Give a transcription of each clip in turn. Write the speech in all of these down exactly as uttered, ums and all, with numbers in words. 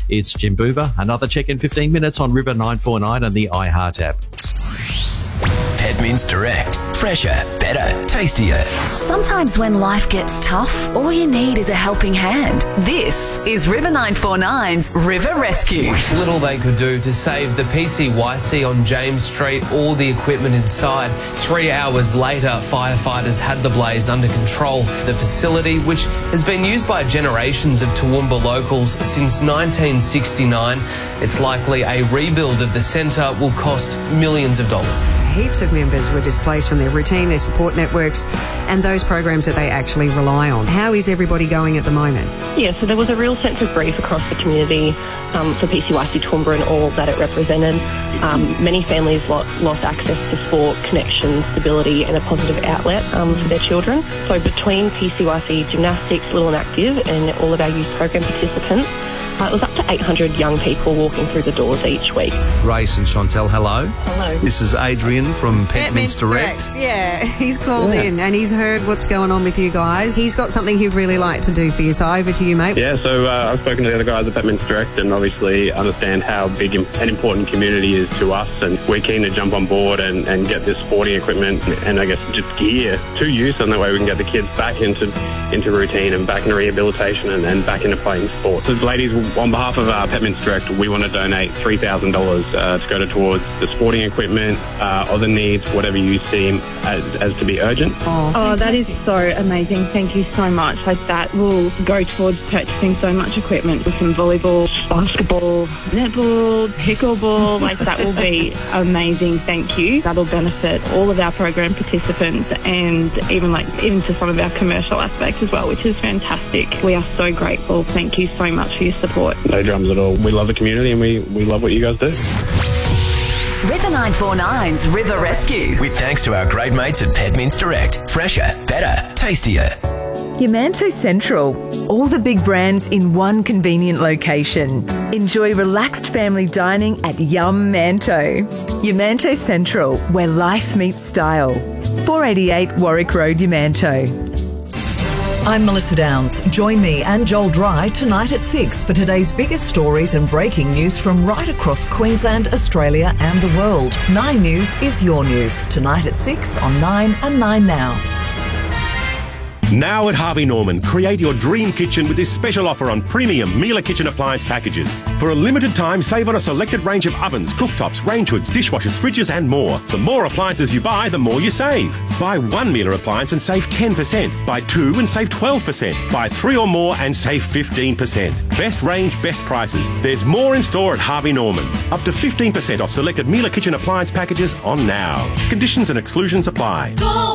It's Jim Boober. Another check in fifteen minutes on River nine four nine and the iHeart app. Pedmints Direct. Fresher, better, tastier. Sometimes when life gets tough, all you need is a helping hand. This is River nine four nine's River Rescue. Little they could do to save the P C Y C on James Street, all the equipment inside. Three hours later, firefighters had the blaze under control. The facility, which has been used by generations of Toowoomba locals since nineteen sixty-nine, it's likely a rebuild of the centre will cost millions of dollars. Heaps of members were displaced from their routine, their support networks, and those programs that they actually rely on. How is everybody going at the moment? Yeah, so there was a real sense of grief across the community um, for P C Y C Toowoomba and all that it represented. Um, many families lo- lost access to sport, connection, stability, and a positive outlet um, for their children. So between P C Y C Gymnastics, Little and Active, and all of our youth program participants, Uh, it was up to eight hundred young people walking through the doors each week. Grace and Chantel, hello. Hello. This is Adrian from Pedmints Direct. Yeah, he's called Yeah. in and he's heard what's going on with you guys. He's got something he'd really like to do for you, so over to you, mate. Yeah, so uh, I've spoken to the other guys at Pedmints Direct and obviously understand how big and important community is to us, and we're keen to jump on board and, and get this sporting equipment and I guess just gear to use, and that way we can get the kids back into into routine and back into rehabilitation and, and back into playing sport. So ladies, on behalf of uh, Pedmints Direct, we want to donate three thousand dollars uh, to go towards the sporting equipment, uh, other needs, whatever you see as, as to be urgent. Oh, Oh, that is so amazing. Thank you so much. Like, that will go towards purchasing so much equipment with some volleyball, basketball, netball, pickleball. Like, that will be amazing. Thank you. That'll benefit all of our program participants and even like even to some of our commercial aspects as well, which is fantastic. We are so grateful. Thank you so much for your support. No drums at all. We love the community and we, we love what you guys do. River nine four nine's River Rescue. With thanks to our great mates at Pedmints Direct. Fresher, better, tastier. Yamanto Central. All the big brands in one convenient location. Enjoy relaxed family dining at Yum Manto. Yamanto Central, where life meets style. four eighty-eight Warwick Road, Yamanto. I'm Melissa Downs. Join me and Joel Dry tonight at six for today's biggest stories and breaking news from right across Queensland, Australia and the world. Nine News is your news. Tonight at six on Nine and Nine Now. Now at Harvey Norman, create your dream kitchen with this special offer on premium Miele kitchen appliance packages. For a limited time, save on a selected range of ovens, cooktops, range hoods, dishwashers, fridges and more. The more appliances you buy, the more you save. Buy one Miele appliance and save ten percent. Buy two and save twelve percent. Buy three or more and save fifteen percent. Best range, best prices. There's more in store at Harvey Norman. Up to fifteen percent off selected Miele kitchen appliance packages on now. Conditions and exclusions apply. Go!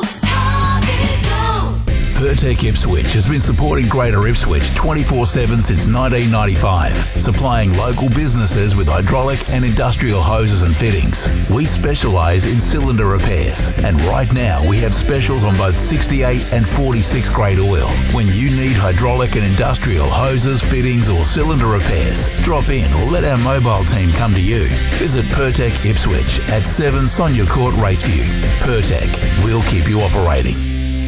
Pertec Ipswich has been supporting Greater Ipswich twenty-four seven since nineteen ninety-five, supplying local businesses with hydraulic and industrial hoses and fittings. We specialise in cylinder repairs, and right now we have specials on both sixty-eight and forty-six grade oil. When you need hydraulic and industrial hoses, fittings or cylinder repairs, drop in or let our mobile team come to you. Visit Pertec Ipswich at seven Sonia Court, Raceview. Pertec, we'll keep you operating.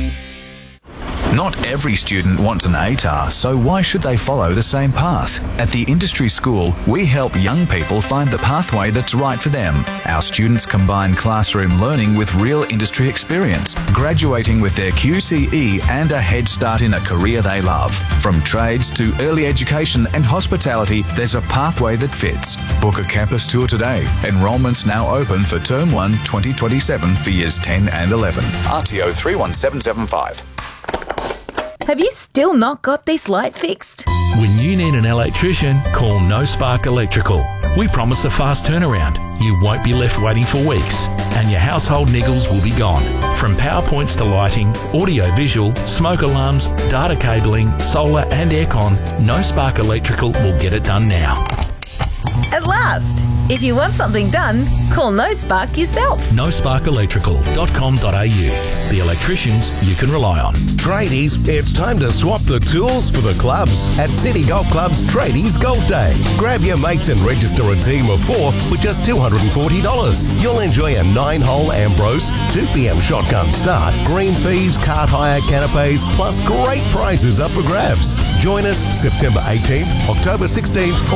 Not every student wants an A T A R, so why should they follow the same path? At the Industry School, we help young people find the pathway that's right for them. Our students combine classroom learning with real industry experience, graduating with their Q C E and a head start in a career they love. From trades to early education and hospitality, there's a pathway that fits. Book a campus tour today. Enrolment's now open for Term one twenty twenty-seven for Years ten and eleven. R T O three one seven seven five. Have you still not got this light fixed? When you need an electrician, call No Spark Electrical. We promise a fast turnaround. You won't be left waiting for weeks, and your household niggles will be gone. From power points to lighting, audio visual, smoke alarms, data cabling, solar and aircon, No Spark Electrical will get it done now. At last! If you want something done, call No Spark yourself. no spark electrical dot com dot a u. The electricians you can rely on. Tradies, it's time to swap the tools for the clubs at City Golf Club's Tradies Golf Day. Grab your mates and register a team of four with just two hundred forty dollars. You'll enjoy a nine-hole Ambrose, two p m shotgun start, green fees, cart hire, canapes, plus great prizes up for grabs. Join us September eighteenth, October sixteenth,